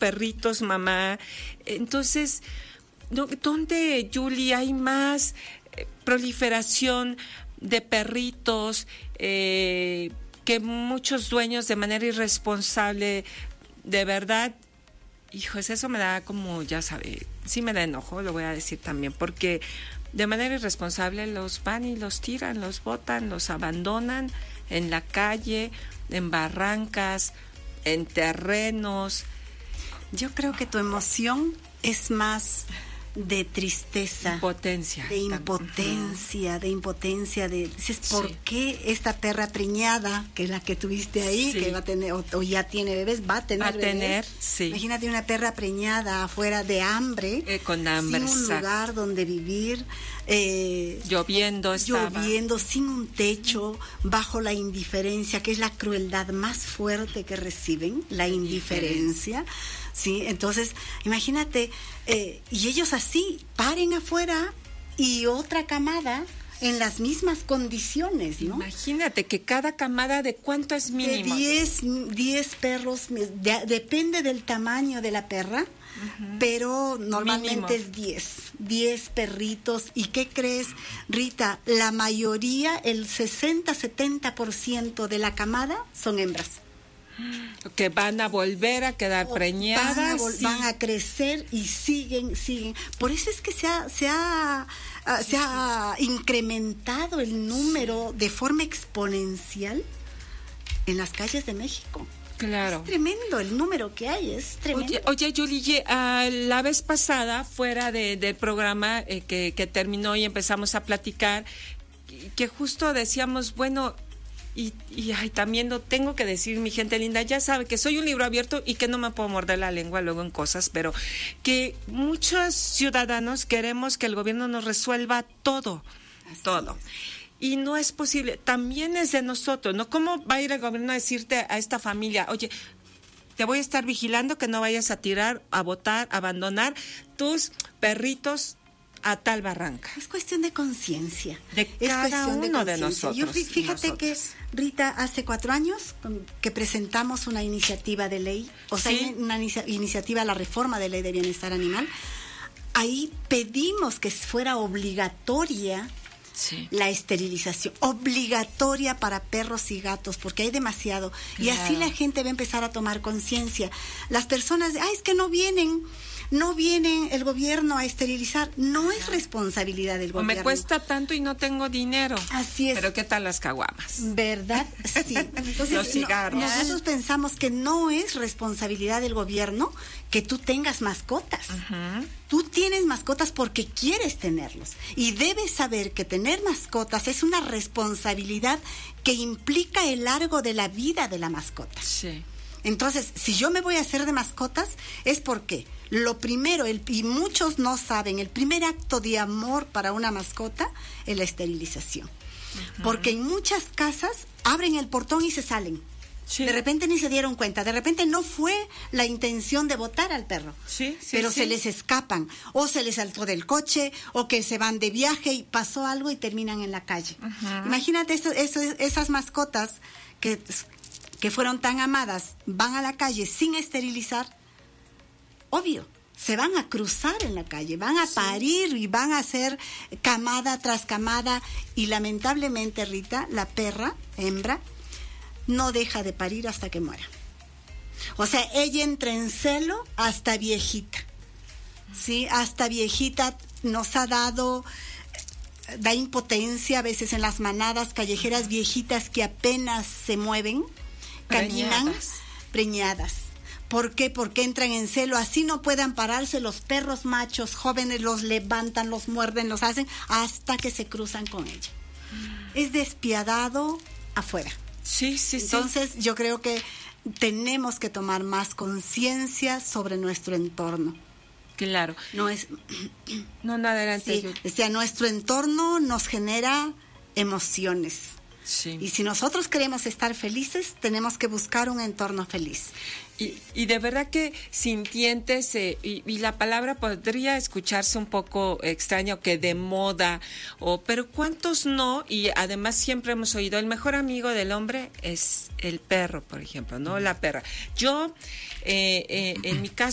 perritos, mamá. Entonces, ¿dónde, Julie, hay más proliferación de perritos que muchos dueños de manera irresponsable, de verdad? Hijos, eso me da como, ya sabe, sí me da enojo, lo voy a decir también, porque de manera irresponsable los van y los tiran, los botan, los abandonan en la calle, en barrancas, en terrenos. Yo creo que tu emoción es más de tristeza, impotencia, dices, ¿por qué esta perra preñada, que es la que tuviste ahí, que va a tener, o ya tiene bebés, va a tener bebés? Sí. Imagínate una perra preñada afuera de hambre, con hambre, sin un lugar donde vivir, lloviendo, sin un techo, bajo la indiferencia, que es la crueldad más fuerte que reciben, la indiferencia. Sí, entonces, imagínate, y ellos así paren afuera y otra camada en las mismas condiciones, ¿no? Imagínate que cada camada, ¿de cuánto es mínimo? 10 perros, depende del tamaño de la perra, pero normalmente mínimo. Es 10 perritos. ¿Y qué crees, Rita? La mayoría, el 60-70% de la camada son hembras. Que van a volver a quedar preñadas, van a crecer y siguen. Por eso es que se ha incrementado el número de forma exponencial en las calles de México. Claro. Es tremendo el número que hay, es tremendo. Oye, Julie, la vez pasada, fuera del programa que terminó y empezamos a platicar, que justo decíamos, bueno, y también lo tengo que decir, mi gente linda, ya sabe que soy un libro abierto y que no me puedo morder la lengua luego en cosas, pero que muchos ciudadanos queremos que el gobierno nos resuelva todo. Y no es posible, también es de nosotros, ¿no? ¿Cómo va a ir el gobierno a decirte a esta familia, oye, te voy a estar vigilando que no vayas a tirar, a botar, a abandonar tus perritos a tal barranca? Es cuestión de conciencia. De cada uno de nosotros. Fíjate que, Rita, hace 4 años que presentamos una iniciativa de ley, una iniciativa a la reforma de ley de bienestar animal. Ahí pedimos que fuera obligatoria la esterilización, obligatoria para perros y gatos, porque hay demasiado. Claro. Y así la gente va a empezar a tomar conciencia. Las personas, es que no vienen el gobierno a esterilizar. No es responsabilidad del gobierno. O me cuesta tanto y no tengo dinero. Así es. Pero ¿qué tal las caguamas? ¿Verdad? Sí. Entonces, los cigarros. Nosotros pensamos que no es responsabilidad del gobierno que tú tengas mascotas. Tú tienes mascotas porque quieres tenerlos. Y debes saber que tener mascotas es una responsabilidad que implica el largo de la vida de la mascota. Sí. Entonces, si yo me voy a hacer de mascotas, es porque lo primero, y muchos no saben, el primer acto de amor para una mascota es la esterilización. Porque en muchas casas abren el portón y se salen. Sí. De repente ni se dieron cuenta, de repente no fue la intención de botar al perro, pero se les escapan, o se les saltó del coche, o que se van de viaje y pasó algo y terminan en la calle. Imagínate esas mascotas que fueron tan amadas, van a la calle sin esterilizar, obvio, se van a cruzar en la calle, van a parir y van a hacer camada tras camada, y lamentablemente, Rita, la perra, hembra, no deja de parir hasta que muera. O sea, ella entra en celo hasta viejita, ¿sí? Hasta viejita nos ha da impotencia a veces en las manadas callejeras, viejitas que apenas se mueven, caminan preñadas. ¿Por qué? Porque entran en celo, así no puedan pararse, los perros machos jóvenes los levantan, los muerden, los hacen, hasta que se cruzan con ella. Es despiadado afuera. Sí. Entonces, yo creo que tenemos que tomar más conciencia sobre nuestro entorno. Claro. No, adelante. Sí, o sea, nuestro entorno nos genera emociones. Sí. Y si nosotros queremos estar felices, tenemos que buscar un entorno feliz. Y de verdad que sintientes, y la palabra podría escucharse un poco extraña, o que de moda, pero ¿cuántos no? Y además siempre hemos oído, el mejor amigo del hombre es el perro, por ejemplo, ¿no? La perra. Yo, en mi caso,